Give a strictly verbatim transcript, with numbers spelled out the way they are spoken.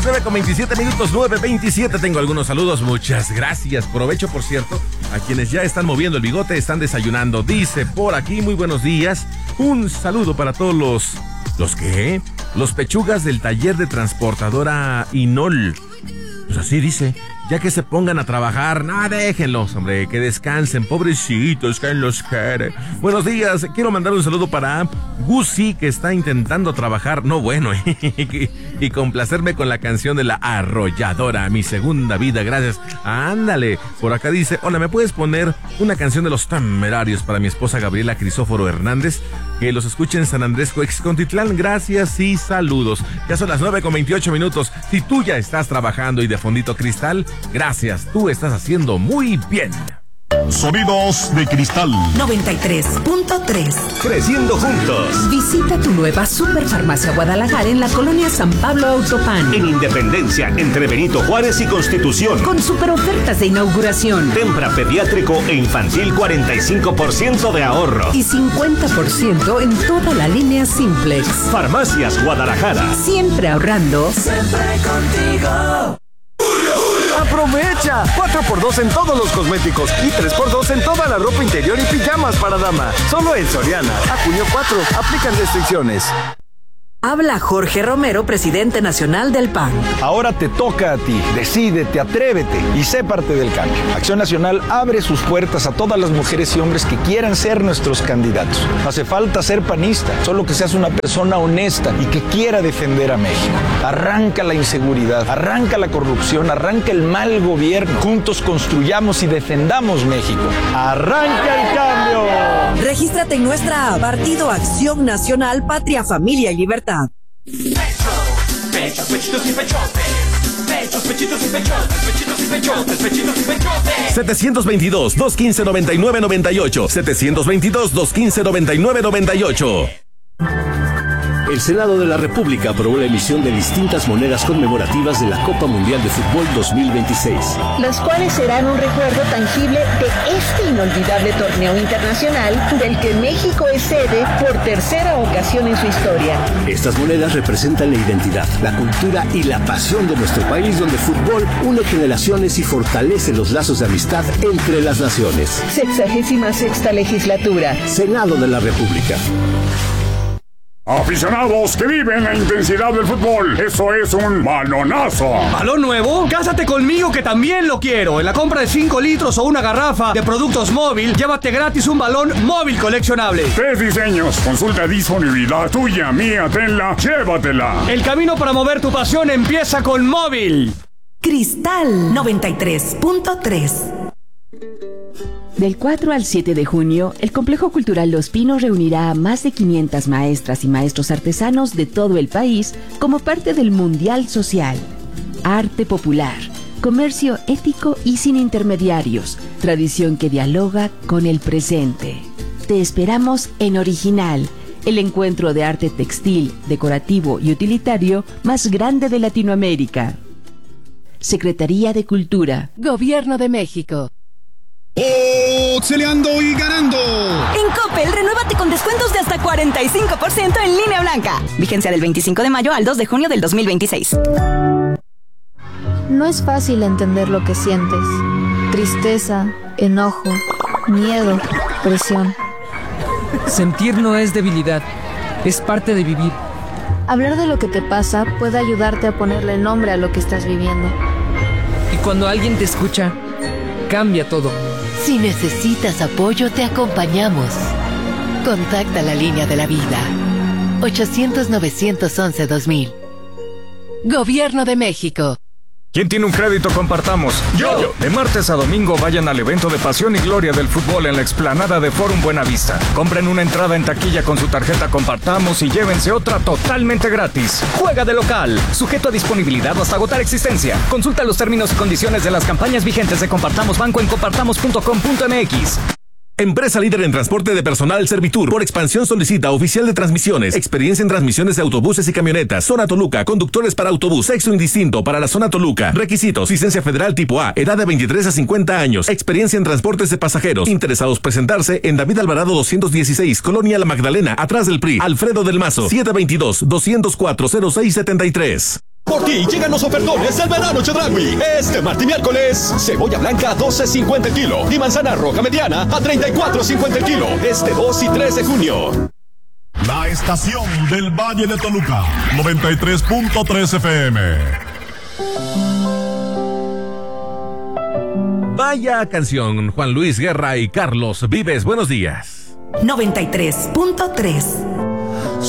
nueve con veintisiete minutos, nueve veintisiete. Tengo algunos saludos, muchas gracias. Provecho, por cierto, a quienes ya están moviendo el bigote, están desayunando. Dice por aquí, muy buenos días. Un saludo para todos los... ¿Los qué? Los pechugas del taller de transportadora Inol. Pues así dice. Ya que se pongan a trabajar, nada, déjenlos, hombre, que descansen, pobrecitos, que los quiere. Buenos días, quiero mandar un saludo para Gusi, que está intentando trabajar, no bueno, y complacerme con la canción de La Arrolladora, Mi Segunda Vida, gracias. Ándale, por acá dice, hola, ¿me puedes poner una canción de Los Temerarios para mi esposa Gabriela Crisóforo Hernández? Que los escuche en San Andrés Coexcontitlán, gracias y saludos. Ya son las nueve con veintiocho minutos, si tú ya estás trabajando y de fondito cristal, gracias, tú estás haciendo muy bien. Sonidos de Cristal noventa y tres punto tres. Creciendo juntos. Visita tu nueva Superfarmacia Guadalajara en la colonia San Pablo Autopan. En Independencia, entre Benito Juárez y Constitución. Con super ofertas de inauguración. Tempra pediátrico e infantil, cuarenta y cinco por ciento de ahorro. Y cincuenta por ciento en toda la línea Simplex. Farmacias Guadalajara. Siempre ahorrando. Siempre contigo. ¡Aprovecha! cuatro por dos en todos los cosméticos y tres por dos en toda la ropa interior y pijamas para dama. Solo en Soriana. A junio cuatro. Aplican restricciones. Habla Jorge Romero, presidente nacional del P A N. Ahora te toca a ti. Decídete, atrévete y sé parte del cambio. Acción Nacional abre sus puertas a todas las mujeres y hombres que quieran ser nuestros candidatos. No hace falta ser panista, solo que seas una persona honesta y que quiera defender a México. Arranca la inseguridad, arranca la corrupción, arranca el mal gobierno. Juntos construyamos y defendamos México. ¡Arranca el cambio! Regístrate en nuestra app, Partido Acción Nacional, Patria, Familia y Libertad. Pechos, pechitos y pechotes. Pechos, pechitos y pechotes. Pechitos y pechotes. Pechitos y pechotes. setecientos veintidós, doscientos quince, noventa y nueve noventa y ocho. setecientos veintidós, doscientos quince, noventa y nueve noventa y ocho. El Senado de la República aprobó la emisión de distintas monedas conmemorativas de la Copa Mundial de Fútbol dos mil veintiséis. Las cuales serán un recuerdo tangible de este inolvidable torneo internacional del que México es sede por tercera ocasión en su historia. Estas monedas representan la identidad, la cultura y la pasión de nuestro país, donde el fútbol une generaciones y fortalece los lazos de amistad entre las naciones. Sexagésima sexta legislatura. Senado de la República. Aficionados que viven la intensidad del fútbol, eso es un balonazo. ¿Balón nuevo? Cásate conmigo que también lo quiero. En la compra de cinco litros o una garrafa de productos móvil, llévate gratis un balón móvil coleccionable. Tres diseños, consulta disponibilidad, tuya, mía, tenla, llévatela. El camino para mover tu pasión empieza con móvil. Cristal noventa y tres punto tres. Del cuatro al siete de junio, el Complejo Cultural Los Pinos reunirá a más de quinientas maestras y maestros artesanos de todo el país como parte del Mundial Social. Arte popular, comercio ético y sin intermediarios, tradición que dialoga con el presente. Te esperamos en Original, el encuentro de arte textil, decorativo y utilitario más grande de Latinoamérica. Secretaría de Cultura, Gobierno de México. ¡Oxeleando y ganando! En Coppel, renuévate con descuentos de hasta cuarenta y cinco por ciento en línea blanca. Vigencia del veinticinco de mayo al dos de junio del dos mil veintiséis. No es fácil entender lo que sientes. Tristeza, enojo, miedo, presión. Sentir no es debilidad, es parte de vivir. Hablar de lo que te pasa puede ayudarte a ponerle nombre a lo que estás viviendo. Y cuando alguien te escucha, cambia todo. Si necesitas apoyo, te acompañamos. Contacta la línea de la vida. ochocientos, novecientos once, dos mil. Gobierno de México. ¿Quién tiene un crédito? Compartamos. ¡Yo! De martes a domingo vayan al evento de pasión y gloria del fútbol en la explanada de Forum Buenavista. Compren una entrada en taquilla con su tarjeta Compartamos y llévense otra totalmente gratis. Juega de local. Sujeto a disponibilidad o hasta agotar existencia. Consulta los términos y condiciones de las campañas vigentes de Compartamos Banco en compartamos punto com punto m x. Empresa líder en transporte de personal Servitur. Por expansión solicita oficial de transmisiones. Experiencia en transmisiones de autobuses y camionetas. Zona Toluca. Conductores para autobús. Sexo indistinto para la zona Toluca. Requisitos. Licencia federal tipo A. Edad de veintitrés a cincuenta años. Experiencia en transportes de pasajeros. Interesados presentarse en David Alvarado doscientos dieciséis. Colonia La Magdalena. Atrás del P R I. Alfredo del Mazo. siete veintidós, doscientos cuatro, cero seis setenta y tres. Por ti llegan los ofertones del verano Chedraui. Este martes y miércoles, cebolla blanca a doce cincuenta el kilo y manzana roja mediana a treinta y cuatro cincuenta el kilo. Este dos y tres de junio. La estación del Valle de Toluca, noventa y tres punto tres F M. Vaya canción, Juan Luis Guerra y Carlos Vives. Buenos días. noventa y tres punto tres.